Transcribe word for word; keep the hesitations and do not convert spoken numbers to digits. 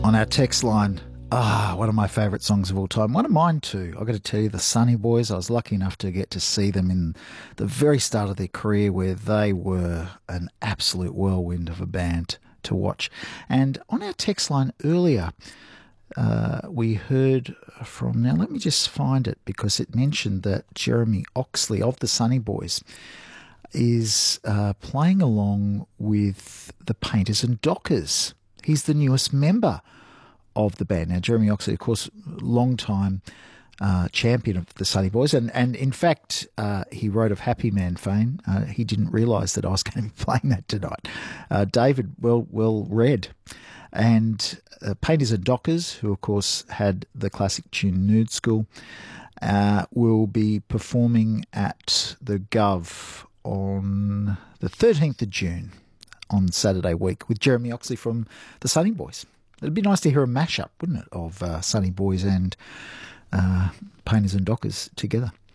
on our text line. Ah, one of my favourite songs of all time. One of mine too. I've got to tell you, the Sunny Boys, I was lucky enough to get to see them in the very start of their career, where they were an absolute whirlwind of a band to watch. And on our text line earlier, uh, we heard from, now let me just find it, because it mentioned that Jeremy Oxley of the Sunny Boys is uh, playing along with the Painters and Dockers. He's the newest member of the band. Now, Jeremy Oxley, of course, long-time uh, champion of the Sunny Boys, and, and in fact, uh, he wrote of Happy Man fame. Uh, he didn't realise that I was going to be playing that tonight. Uh, David, well, well read. And uh, Painters and Dockers, who, of course, had the classic tune Nude School, uh, will be performing at the Gov on the thirteenth of June, on Saturday week, with Jeremy Oxley from the Sunny Boys. It'd be nice to hear a mashup, wouldn't it, of uh, Sunny Boys and uh, Painters and Dockers together.